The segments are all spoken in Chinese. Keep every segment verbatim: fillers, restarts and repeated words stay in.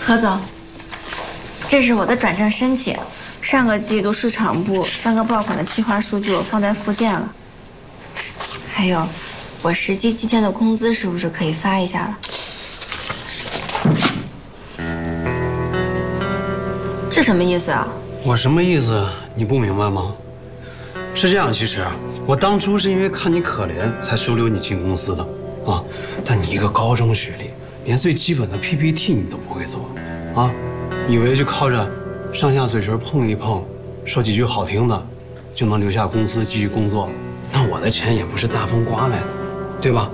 何总，这是我的转正申请。上个季度市场部三个爆款的企划数据我放在附件了。还有，我实际今天的工资是不是可以发一下了？这什么意思啊？ 我什么意思？你不明白吗？是这样，其实我当初是因为看你可怜才收留你进公司的啊。但你一个高中学历，连最基本的 P P T 你都不会做啊？以为就靠着上下嘴唇碰一碰，说几句好听的，就能留下公司继续工作？那我的钱也不是大风刮来的，对吧？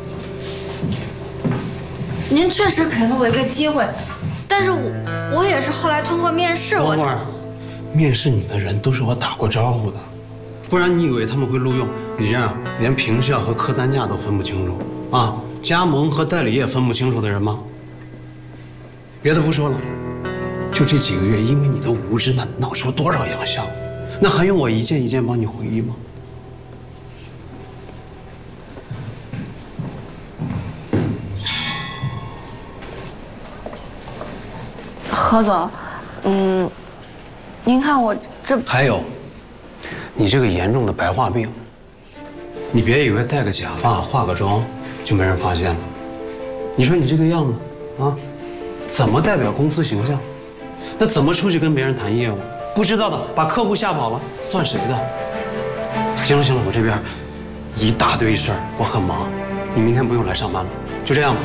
您确实给了我一个机会，但是我我也是后来通过面试我才。 面试你的人都是我打过招呼的，不然你以为他们会录用你这样连评效和客单价都分不清楚啊？加盟和代理也分不清楚的人吗？别的不说了，就这几个月，因为你的无知，那闹出多少洋相？那还用我一件一件帮你回忆吗？ 何总，嗯，您看我这…… 还有，你这个严重的白化病，你别以为戴个假发、化个妆就没人发现了。你说你这个样子啊，怎么代表公司形象？那怎么出去跟别人谈业务？不知道的把客户吓跑了，算谁的？行了行了，我这边一大堆事儿，我很忙，你明天不用来上班了，就这样吧。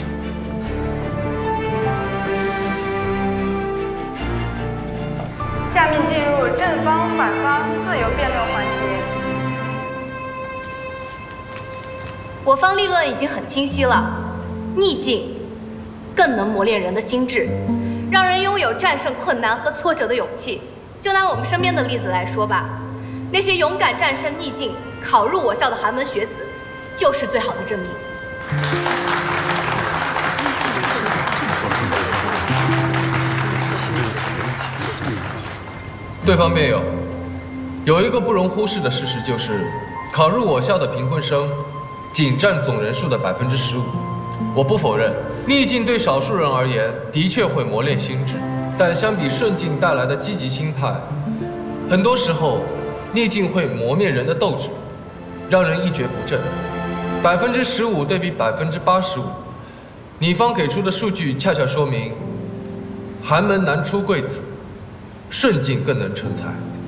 下面进入正方反方自由辩论环节。 我方立论已经很清晰了，逆境更能磨练人的心智，让人拥有战胜困难和挫折的勇气。就拿我们身边的例子来说吧，那些勇敢战胜逆境、考入我校的寒门学子，就是最好的证明。 对方辩友，有一个不容忽视的事实就是，考入我校的贫困生仅占总人数的百分之十五。我不否认，逆境对少数人而言的确会磨练心智，但相比顺境带来的积极心态，很多时候逆境会磨灭人的斗志，让人一蹶不振。百分之十五对比百分之八十五，你方给出的数据恰恰说明，寒门难出贵子。顺境更能成才。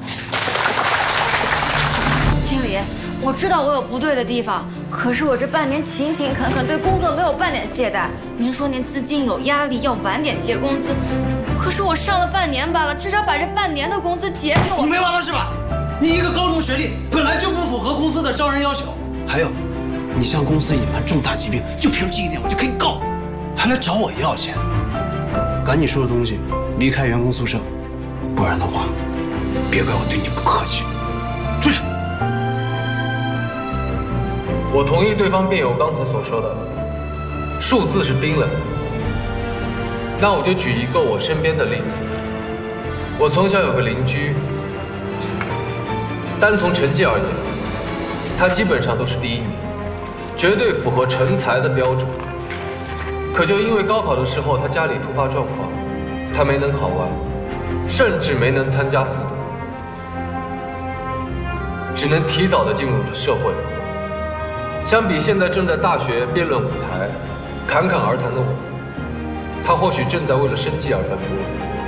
经理，我知道我有不对的地方，可是我这半年勤勤恳恳，对工作没有半点懈怠。您说您资金有压力，要晚点结工资，可是我上了半年班了，至少把这半年的工资结给我。 你没完了是吧？你一个高中学历，本来就不符合公司的招人要求。还有，你向公司隐瞒重大疾病，就凭这一点我就可以告，还来找我要钱。赶紧收拾东西，离开员工宿舍。不然的话，别怪我对你不客气。出去。 我同意对方辩友刚才所说的，数字是冰冷的。那我就举一个我身边的例子。我从小有个邻居，单从成绩而言，他基本上都是第一名，绝对符合成才的标准。可就因为高考的时候他家里突发状况，他没能考完。甚至没能参加复读，只能提早的进入了社会。相比现在正在大学辩论舞台侃侃而谈的我，他或许正在为了生计而奔波。